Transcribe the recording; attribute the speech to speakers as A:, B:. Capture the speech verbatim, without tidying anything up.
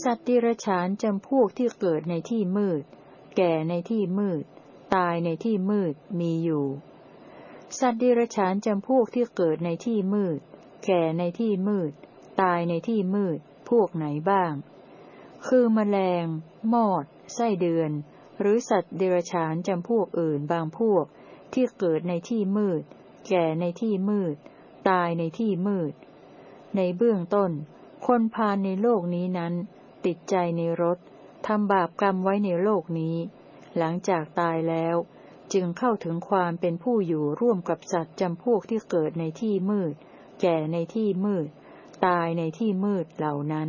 A: สัตว์ดิรัจฉานจำพวกที่เกิดในที่มืดแก่ในที่มืดตายในที่มืดมีอยู่สัตว์ดิรัจฉานจำพวกที่เกิดในที่มืดแก่ในที่มืดตายในที่มืดพวกไหนบ้างคือแมลงมอดไส้เดือนหรือสัตว์เดรัจฉานจำพวกอื่นบางพวกที่เกิดในที่มืดแก่ในที่มืดตายในที่มืดในเบื้องต้นคนพาลในโลกนี้นั้นติดใจในรสทำบาปกรรมไว้ในโลกนี้หลังจากตายแล้วจึงเข้าถึงความเป็นผู้อยู่ร่วมกับสัตว์จำพวกที่เกิดในที่มืดแก่ในที่มืดตายในที่มืดเหล่านั้น